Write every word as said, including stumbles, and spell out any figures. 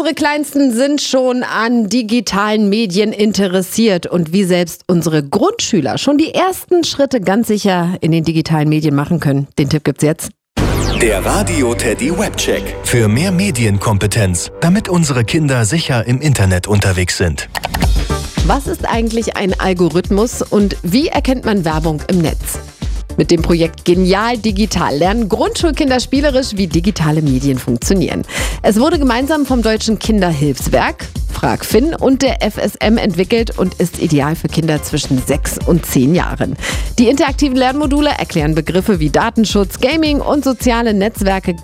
Unsere Kleinsten sind schon an digitalen Medien interessiert und wie selbst unsere Grundschüler schon die ersten Schritte ganz sicher in den digitalen Medien machen können. Den Tipp gibt's jetzt. Der Radio Teddy Webcheck. Für mehr Medienkompetenz, damit unsere Kinder sicher im Internet unterwegs sind. Was ist eigentlich ein Algorithmus und wie erkennt man Werbung im Netz? Mit dem Projekt Genial Digital lernen Grundschulkinder spielerisch, wie digitale Medien funktionieren. Es wurde gemeinsam vom Deutschen Kinderhilfswerk, FragFin und der F S M entwickelt und ist ideal für Kinder zwischen sechs und zehn Jahren. Die interaktiven Lernmodule erklären Begriffe wie Datenschutz, Gaming und soziale Netzwerke